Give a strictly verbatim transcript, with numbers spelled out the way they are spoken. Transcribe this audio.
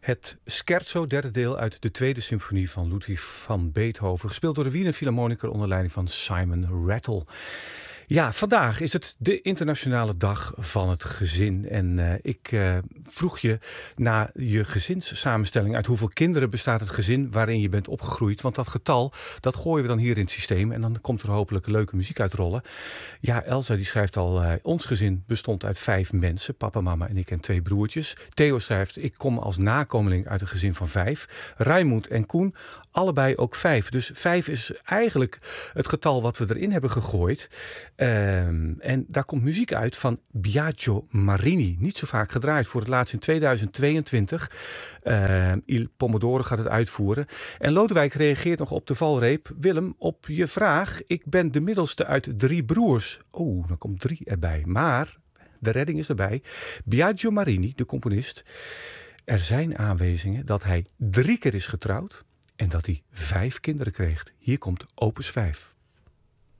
Het Scherzo, derde deel uit de tweede symfonie van Ludwig van Beethoven, gespeeld door de Wiener Philharmoniker onder leiding van Simon Rattle. Ja, vandaag is het de internationale dag van het gezin. En uh, ik uh, vroeg je naar je gezinssamenstelling. Uit hoeveel kinderen bestaat het gezin waarin je bent opgegroeid? Want dat getal, dat gooien we dan hier in het systeem. En dan komt er hopelijk leuke muziek uitrollen. Ja, Elsa die schrijft al, uh, ons gezin bestond uit vijf mensen. Papa, mama en ik en twee broertjes. Theo schrijft, ik kom als nakomeling uit een gezin van vijf. Raimund en Koen, allebei ook vijf. Dus vijf is eigenlijk het getal wat we erin hebben gegooid. Um, en daar komt muziek uit van Biagio Marini. Niet zo vaak gedraaid. Voor het laatst in tweeduizend tweeëntwintig. Uh, Il Pomodoro gaat het uitvoeren. En Lodewijk reageert nog op de valreep. Willem, op je vraag. Ik ben de middelste uit drie broers. Oeh, dan komt drie erbij. Maar de redding is erbij. Biagio Marini, de componist. Er zijn aanwijzingen dat hij drie keer is getrouwd. En dat hij vijf kinderen kreeg. Hier komt opus vijf.